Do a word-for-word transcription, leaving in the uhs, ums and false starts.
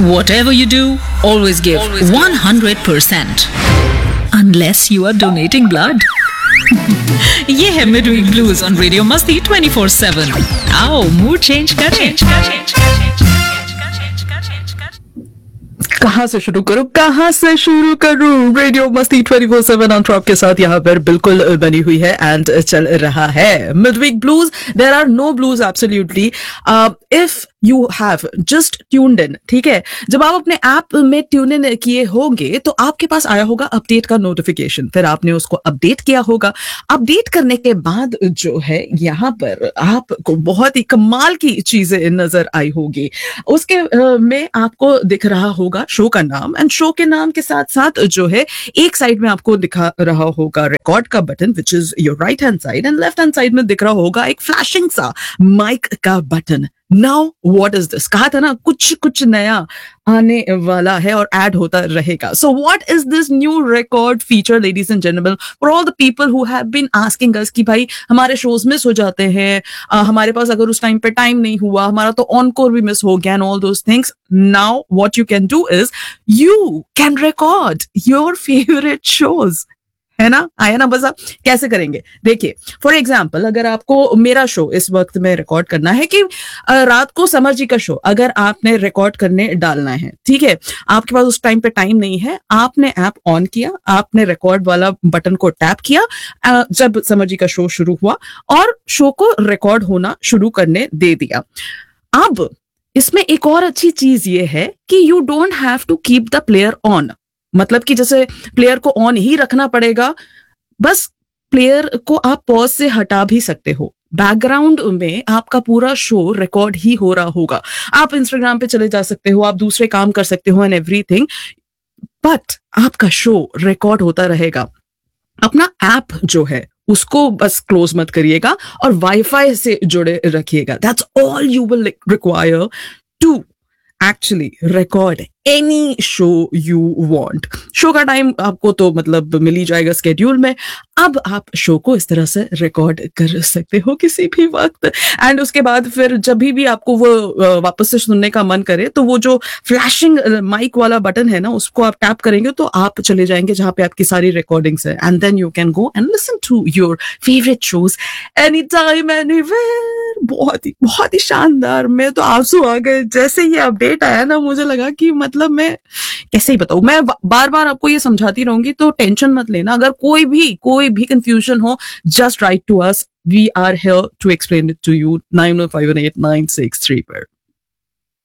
Whatever you do, always give Always one hundred percent. Unless you are donating blood. ये है Midweek Blues on Radio Masti twenty-four seven. आओ mood change करें. कहाँ से शुरू करूं कहाँ से शुरू करूं रेडियो मस्ती ट्वेंटी फोर सेवन ऑन ट्रॉप के साथ यहाँ पर बिल्कुल बनी हुई है एंड चल रहा है midweek blues. There are no blues absolutely. If you have just tuned in, ठीक है, जब आप अपने ऐप में ट्यून इन किए होंगे तो आपके पास आया होगा अपडेट का नोटिफिकेशन. फिर आपने उसको अपडेट किया होगा. अपडेट करने के बाद जो है यहाँ पर आपको बहुत ही कमाल की चीजें नजर आई होगी. उसके uh, में आपको दिख रहा होगा शो का नाम, एंड शो के नाम के साथ साथ जो है एक साइड में आपको दिखा रहा होगा रिकॉर्ड का button which is your right hand side, and left hand side में दिख रहा होगा एक फ्लैशिंग सा माइक का button. Now what is this? कहा था ना कुछ कुछ नया आने वाला है और ऐड होता रहेगा. So what is this new record feature ladies and gentleman for all the people who have been asking us कि भाई हमारे शोज मिस हो जाते हैं, uh, हमारे पास अगर उस टाइम पे टाइम नहीं हुआ, हमारा तो ऑनकोर भी मिस हो गया and all those things. Now what you can do is you can record your favourite shows. है ना, आया ना मजा? कैसे करेंगे देखिए. फॉर एग्जाम्पल अगर आपको मेरा शो इस वक्त में रिकॉर्ड करना है कि रात को समर जी का शो अगर आपने रिकॉर्ड करने डालना है, ठीक है, आपके पास उस टाइम पे टाइम नहीं है, आपने ऐप ऑन किया, आपने रिकॉर्ड वाला बटन को टैप किया जब समर जी का शो शुरू हुआ और शो को रिकॉर्ड होना शुरू करने दे दिया. अब इसमें एक और अच्छी चीज ये है कि you don't have to keep the player on. मतलब कि जैसे प्लेयर को ऑन ही रखना पड़ेगा, बस प्लेयर को आप पॉज से हटा भी सकते हो. बैकग्राउंड में आपका पूरा शो रिकॉर्ड ही हो रहा होगा. आप इंस्टाग्राम पे चले जा सकते हो, आप दूसरे काम कर सकते हो एंड एवरीथिंग, बट आपका शो रिकॉर्ड होता रहेगा. अपना ऐप जो है उसको बस क्लोज मत करिएगा और वाईफाई से जुड़े रखिएगा. That's all you will require to actually record any show you want. Show का टाइम आपको तो मतलब मिल ही जाएगा स्केड्यूल में. अब आप शो को इस तरह से रिकॉर्ड कर सकते हो किसी भी वक्त, एंड उसके बाद फिर जब भी, भी आपको वो वापस से सुनने का मन करे तो वो जो फ्लैशिंग माइक वाला बटन है ना उसको आप टैप करेंगे तो आप चले जाएंगे जहां पे आपकी सारी रिकॉर्डिंग्स है, and then you can go and listen to your favourite shows any time anywhere. बहुत ही बहुत ही शानदार. मैं तो आंसू आ गए जैसे ये अपडेट आया ना. मुझे लगा कि मतलब मैं कैसे ही बताऊं, मैं बार बार आपको ये समझाती रहूंगी तो टेंशन मत लेना. अगर कोई भी कोई भी कंफ्यूजन हो, just right to us. We are here to explain it to you. Nine one five one eight nine six three पर.